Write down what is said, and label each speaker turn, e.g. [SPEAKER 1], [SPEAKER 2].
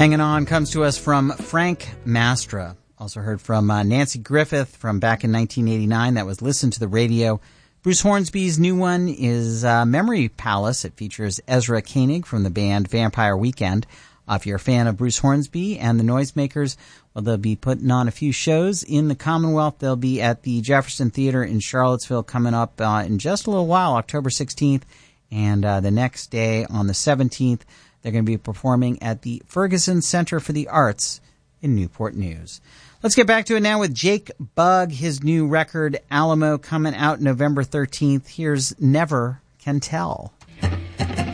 [SPEAKER 1] Hanging On comes to us from Frank Mastra. Also heard from Nancy Griffith from back in 1989. That was Listen to the Radio. Bruce Hornsby's new one is Memory Palace. It features Ezra Koenig from the band Vampire Weekend. If you're a fan of Bruce Hornsby and the Noisemakers, well, they'll be putting on a few shows in the Commonwealth. They'll be at the Jefferson Theater in Charlottesville coming up in just a little while, October 16th. And the next day, on the 17th, they're going to be performing at the Ferguson Center for the Arts in Newport News. Let's get back to it now with Jake Bugg, his new record, Alamo, coming out November 13th. Here's Never Can Tell.